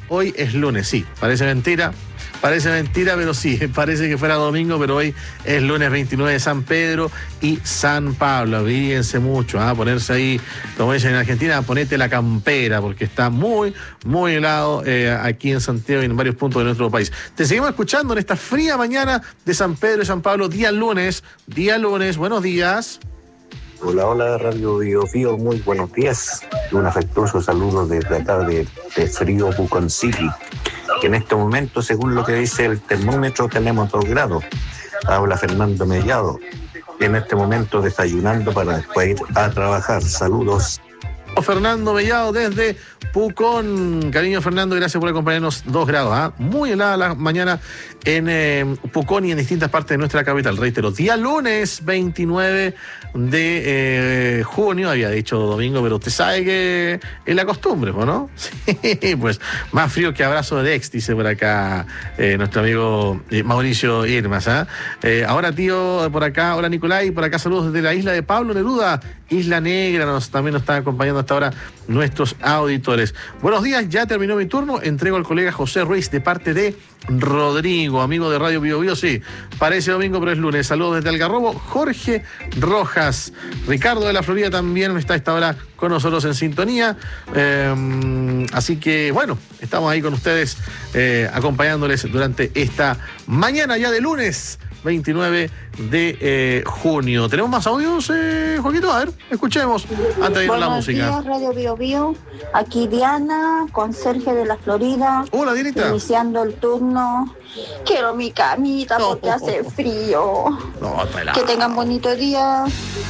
hoy es lunes, sí, parece mentira, pero sí, parece que fuera domingo, pero hoy es lunes 29 de San Pedro y San Pablo. Avíguense mucho, ponerse ahí, como dicen en Argentina, ponete la campera, porque está muy, muy helado aquí en Santiago y en varios puntos de nuestro país. Te seguimos escuchando en esta fría mañana de San Pedro y San Pablo, día lunes, buenos días. Hola, hola, Radio Bio Bio, muy buenos días. Un afectuoso saludo desde acá de frío Pucón City. Que en este momento, según lo que dice el termómetro, tenemos 2 grados. Habla Fernando Mellado. En este momento desayunando para después ir a trabajar. Saludos. Fernando Mellado desde Pucón. Cariño Fernando, gracias por acompañarnos. 2 grados, muy helada la mañana en Pucón y en distintas partes de nuestra capital. Reitero, día lunes 29 de junio, había dicho domingo, pero usted sabe que es la costumbre, ¿no? Sí, pues más frío que abrazo de ex, dice por acá nuestro amigo Mauricio Irmas. Ahora tío, por acá, hola Nicolai, por acá saludos desde la isla de Pablo Neruda, Isla Negra, también nos están acompañando hasta ahora nuestros auditores. Buenos días, ya terminó mi turno, entrego al colega José Ruiz de parte de Rodrigo, amigo de Radio Bio Bio, sí, parece domingo pero es lunes. Saludos desde Algarrobo, Jorge Rojas. Ricardo de la Florida también está a esta hora con nosotros en sintonía, así que bueno, estamos ahí con ustedes acompañándoles durante esta mañana ya de lunes 29 de junio. ¿Tenemos más audios, Joaquito? A ver, escuchemos antes de ir a la música. Buenos días, Radio Bio Bio. Aquí Diana, conserje de la Florida. Hola, Dianita. Iniciando el turno. Quiero mi camita porque hace frío. Que tengan bonito día.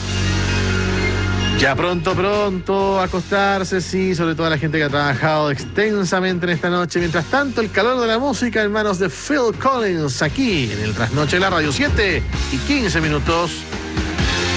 Ya pronto a acostarse, sí, sobre todo la gente que ha trabajado extensamente en esta noche. Mientras tanto, el calor de la música en manos de Phil Collins, aquí en el Trasnoche de la Radio, 7:15.